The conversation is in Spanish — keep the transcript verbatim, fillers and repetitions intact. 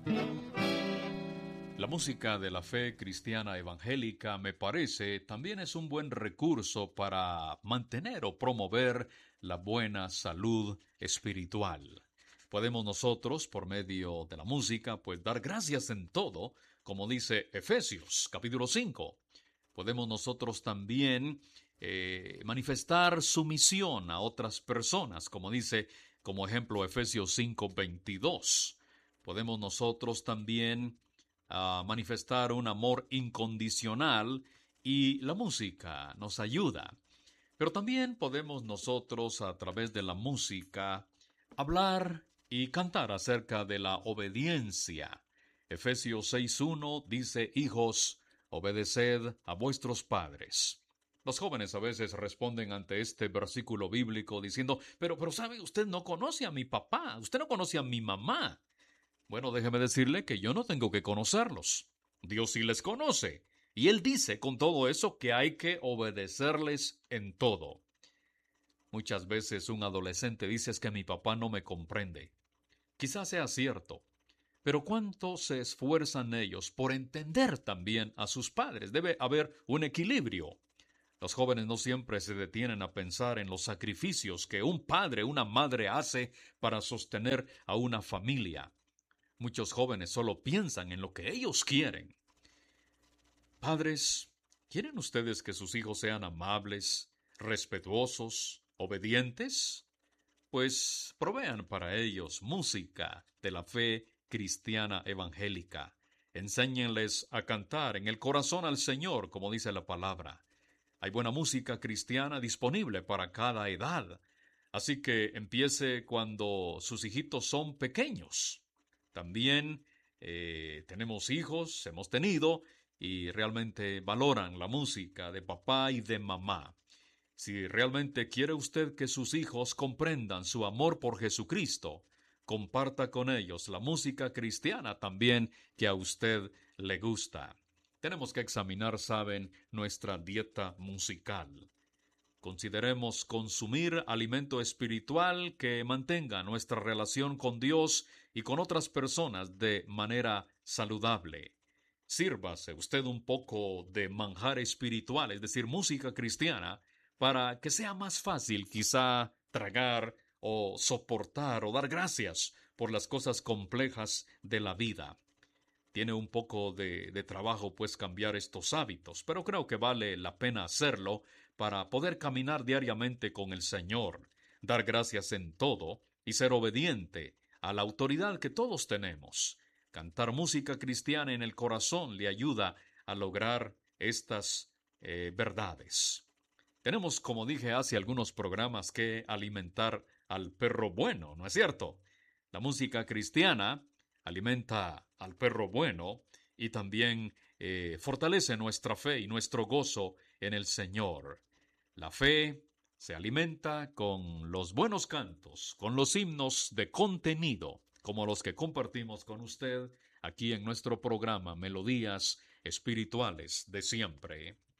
La música de la fe cristiana evangélica, me parece, también es un buen recurso para mantener o promover la buena salud espiritual. Podemos nosotros, por medio de la música, pues dar gracias en todo, como dice Efesios capítulo cinco. Podemos nosotros también eh, manifestar sumisión a otras personas, como dice, como ejemplo, Efesios cinco veintidós. Podemos nosotros también a manifestar un amor incondicional, y la música nos ayuda. Pero también podemos nosotros, a través de la música, hablar y cantar acerca de la obediencia. Efesios seis uno dice: Hijos, obedeced a vuestros padres. Los jóvenes a veces responden ante este versículo bíblico diciendo: pero, pero sabe, usted no conoce a mi papá, usted no conoce a mi mamá. Bueno, déjeme decirle que yo no tengo que conocerlos. Dios sí les conoce. Y Él dice con todo eso que hay que obedecerles en todo. Muchas veces un adolescente dice: es que mi papá no me comprende. Quizás sea cierto, pero ¿cuánto se esfuerzan ellos por entender también a sus padres? Debe haber un equilibrio. Los jóvenes no siempre se detienen a pensar en los sacrificios que un padre, una madre hace para sostener a una familia. Muchos jóvenes solo piensan en lo que ellos quieren. Padres, ¿quieren ustedes que sus hijos sean amables, respetuosos, obedientes? Pues provean para ellos música de la fe cristiana evangélica. Enséñenles a cantar en el corazón al Señor, como dice la palabra. Hay buena música cristiana disponible para cada edad. Así que empiece cuando sus hijitos son pequeños. También eh, tenemos hijos, hemos tenido, y realmente valoran la música de papá y de mamá. Si realmente quiere usted que sus hijos comprendan su amor por Jesucristo, comparta con ellos la música cristiana también que a usted le gusta. Tenemos que examinar, saben, nuestra dieta musical. Consideremos consumir alimento espiritual que mantenga nuestra relación con Dios y con otras personas de manera saludable. Sírvase usted un poco de manjar espiritual, es decir, música cristiana, para que sea más fácil quizá tragar o soportar o dar gracias por las cosas complejas de la vida. Tiene un poco de, de trabajo pues cambiar estos hábitos, pero creo que vale la pena hacerlo para poder caminar diariamente con el Señor, dar gracias en todo y ser obediente a la autoridad que todos tenemos. Cantar música cristiana en el corazón le ayuda a lograr estas eh, verdades. Tenemos, como dije hace algunos programas, que alimentar al perro bueno, ¿no es cierto? La música cristiana alimenta al perro bueno y también eh, fortalece nuestra fe y nuestro gozo en el Señor. La fe se alimenta con los buenos cantos, con los himnos de contenido, como los que compartimos con usted aquí en nuestro programa Melodías Espirituales de Siempre.